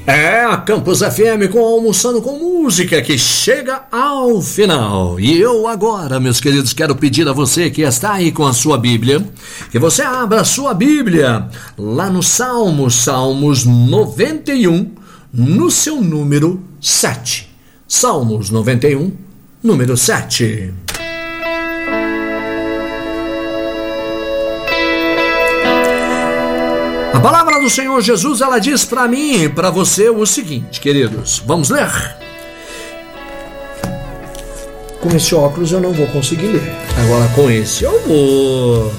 É a Campus FM com Almoçando com Música que chega ao final. E eu agora, meus queridos, quero pedir a você que está aí com a sua Bíblia, que você abra a sua Bíblia lá no Salmos 91, no seu número 7. Salmos 91, número 7. A palavra do Senhor Jesus, ela diz para mim e para você o seguinte, queridos. Vamos ler? Com esse óculos eu não vou conseguir ler. Agora com esse eu vou.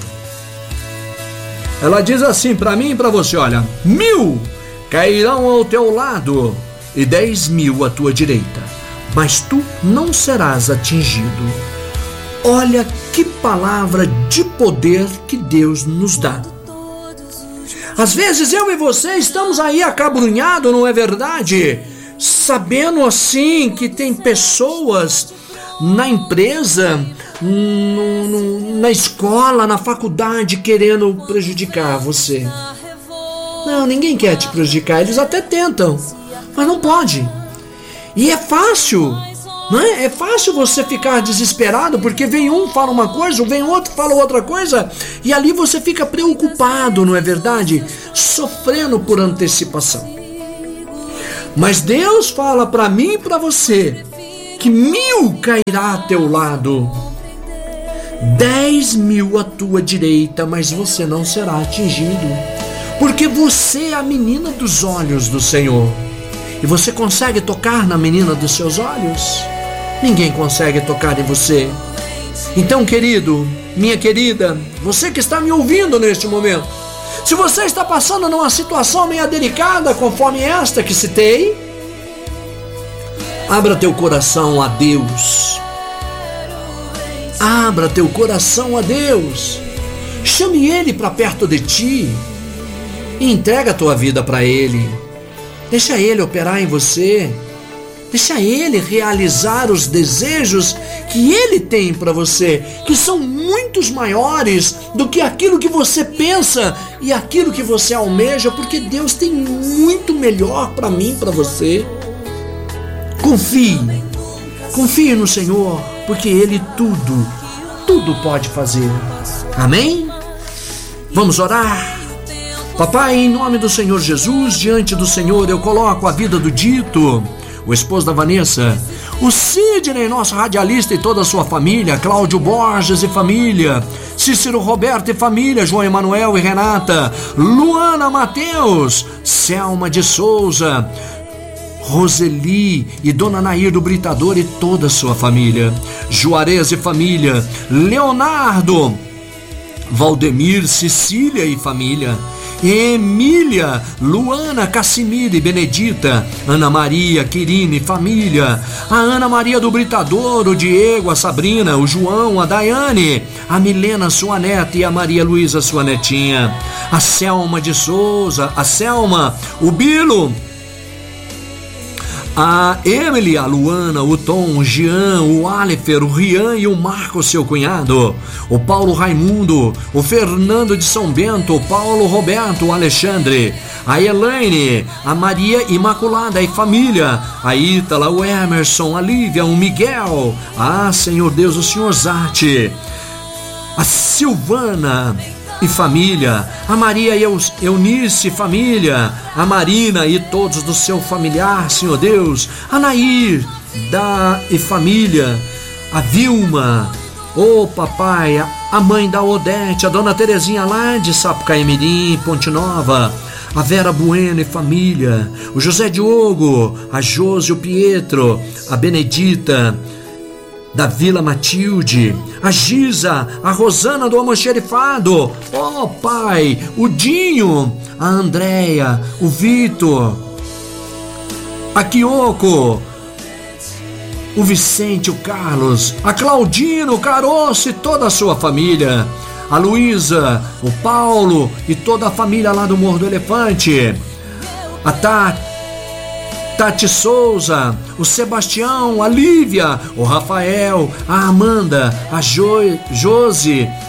Ela diz assim para mim e para você, olha: 1.000 cairão ao teu lado e 10.000 à tua direita, mas tu não serás atingido. Olha que palavra de poder que Deus nos dá. Às vezes eu e você estamos aí acabrunhados, não é verdade? Sabendo assim que tem pessoas na empresa, na escola, na faculdade querendo prejudicar você. Não, ninguém quer te prejudicar, eles até tentam, mas não pode. E é fácil, não é? É fácil você ficar desesperado porque vem um fala uma coisa, vem outro fala outra coisa e ali você fica preocupado, não é verdade? Sofrendo por antecipação. Mas Deus fala para mim e para você que 1.000 cairá a teu lado, 10.000 à tua direita, mas você não será atingido, porque você é a menina dos olhos do Senhor. E você consegue tocar na menina dos seus olhos? Ninguém consegue tocar em você. Então, querido, minha querida, você que está me ouvindo neste momento, se você está passando numa situação meio delicada, conforme esta que citei, abra teu coração a Deus. Abra teu coração a Deus. Chame Ele para perto de ti e entrega a tua vida para Ele. Deixa Ele operar em você. Deixa Ele realizar os desejos que Ele tem para você, que são muitos maiores do que aquilo que você pensa e aquilo que você almeja, porque Deus tem muito melhor para mim, para você. Confie no Senhor, porque Ele tudo pode fazer. Amém? Vamos orar? Papai, em nome do Senhor Jesus, diante do Senhor eu coloco a vida do Dito, o esposo da Vanessa, o Sidney, nosso radialista, e toda a sua família, Cláudio Borges e família, Cícero Roberto e família, João Emanuel e Renata, Luana Mateus, Selma de Souza, Roseli e Dona Nair do Britador e toda a sua família, Juarez e família, Leonardo, Valdemir, Cecília e família, Emília, Luana, Cassimira e Benedita, Ana Maria, Quirine e família, a Ana Maria do Britador, o Diego, a Sabrina, o João, a Daiane, a Milena, sua neta, e a Maria Luísa, sua netinha, a Selma de Souza, a Selma, o Bilo, a Emily, a Luana, o Tom, o Jean, o Alifer, o Rian e o Marco, seu cunhado, o Paulo Raimundo, o Fernando de São Bento, o Paulo Roberto, o Alexandre, a Elaine, a Maria Imaculada e família, a Ítala, o Emerson, a Lívia, o Miguel, Senhor Deus, o Senhor Zate, a Silvana e família, a Maria Eunice, família, a Marina e todos do seu familiar, Senhor Deus, a Nair e família, a Vilma, papai, a mãe da Odete, a dona Terezinha lá de Sapucaimirim, Ponte Nova, a Vera Bueno e família, o José Diogo, a Josi, o Pietro, a Benedita da Vila Matilde, a Giza, a Rosana do Almoxerifado, pai, o Dinho, a Andréia, o Vitor, a Kyoko, o Vicente, o Carlos, a Claudino, o Caroço e toda a sua família, a Luísa, o Paulo e toda a família lá do Morro do Elefante, a Tati Souza, o Sebastião, a Lívia, o Rafael, a Amanda, a Josi,